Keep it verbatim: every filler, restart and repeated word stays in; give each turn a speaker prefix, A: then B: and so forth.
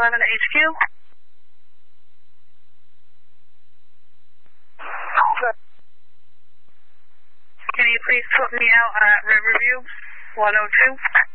A: eleven to H Q. Can you please put me out at Riverview one oh two?